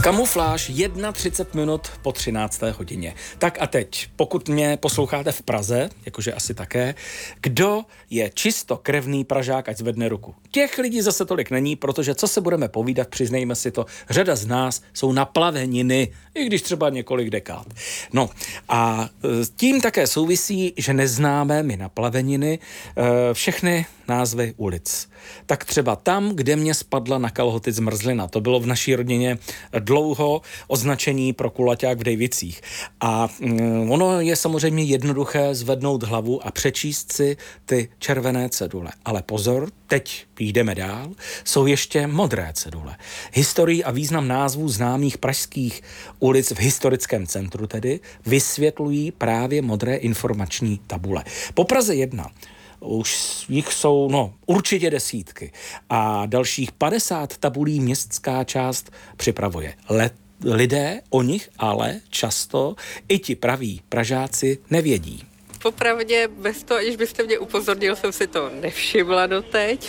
Kamufláž 31 minut po 13. hodině. Tak a teď, pokud mě posloucháte v Praze, jakože asi také, kdo je čistokrevný Pražák, ať zvedne ruku. Těch lidí zase tolik není, protože co se budeme povídat, přiznejme si to, řada z nás jsou na plaveniny, i když třeba několik dekád. No a tím také souvisí, že neznáme my na plaveniny všechny názvy ulic. Tak třeba tam, kde mě spadla na kalhoty zmrzlina. To bylo v naší rodině dlouho označení pro kulaťák v Dejvicích. A ono je samozřejmě jednoduché zvednout hlavu a přečíst si ty červené cedule. Ale pozor, teď jdeme dál, jsou ještě modré cedule. Historii a význam názvů známých pražských ulic v historickém centru tedy vysvětlují právě modré informační tabule. Po Praze 1 už jich jsou určitě desítky a dalších 50 tabulí městská část připravuje. Lidé o nich ale často i ti praví Pražáci nevědí. Popravdě, bez toho, aniž byste mě upozornil, jsem si to nevšimla doteď,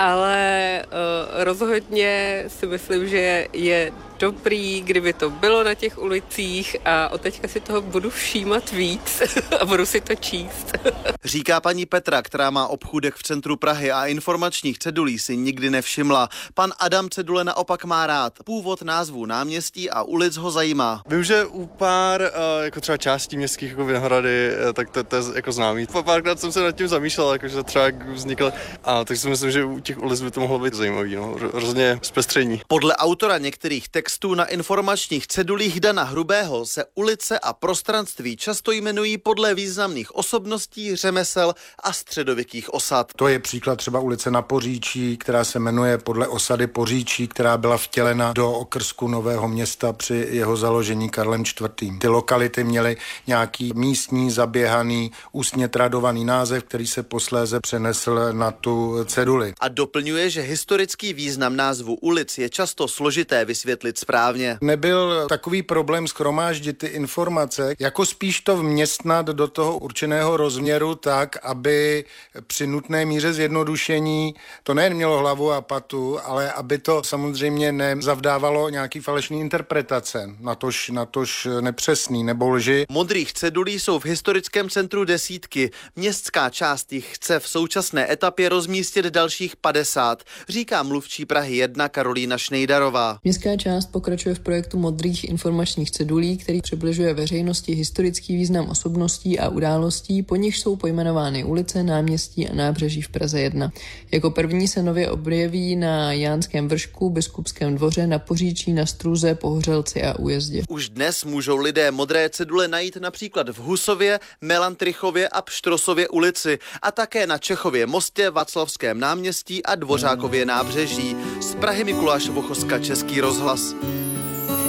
ale rozhodně si myslím, že je dobrý, kdyby to bylo na těch ulicích a od teďka si toho budu všímat víc a budu si to číst. Říká paní Petra, která má obchůdek v centru Prahy a informačních cedulí si nikdy nevšimla. Pan Adam cedule naopak má rád. Původ názvů náměstí a ulic ho zajímá. Vím, že u pár jako třeba částí městských jako Vinohrady, tak to je jako známý. Párkrát jsem se nad tím zamýšlel, jakože třeba jak vznikl, a tak si myslím, že u těch ulic by to mohlo být zajímavý, hrozně zpestření. Podle autora některých textů na informačních cedulích Dana Hrubého se ulice a prostranství často jmenují podle významných osobností, řemesel a středověkých osad. To je příklad třeba ulice na Poříčí, která se jmenuje podle osady Poříčí, která byla vtělena do okrsku Nového Města při jeho založení Karlem IV. Ty lokality měly nějaký místní, zaběhaný, ústně tradovaný název, který se posléze přenesl na tu ceduli. A doplňuje, že historický význam názvu ulic je často složité vysvětlit správně. Nebyl takový problém shromáždit ty informace, jako spíš to vměstnat do toho určeného rozměru tak, aby při nutné míře zjednodušení to nejen mělo hlavu a patu, ale aby to samozřejmě nezavdávalo nějaký falešný interpretace, natož nepřesný nebo lži. Modrých cedulí jsou v historickém centru desítky. Městská část jich chce v současné etapě rozmístit dalších 50, říká mluvčí Prahy 1 Karolína Šnejdarová. Městská část pokračuje v projektu modrých informačních cedulí, který přibližuje veřejnosti historický význam osobností a událostí, po nichž jsou pojmenovány ulice, náměstí a nábřeží v Praze 1. Jako první se nově objeví na Jánském vršku, Biskupském dvoře, na Poříčí, na Struze, Pohořelci a Újezdě. Už dnes můžou lidé modré cedule najít například v Husově, Melantrichově a Pštrosově ulici a také na Čechově mostě, Václavském náměstí a Dvořákově nábřeží. Z Prahy Mikuláš Vochoska, Český rozhlas.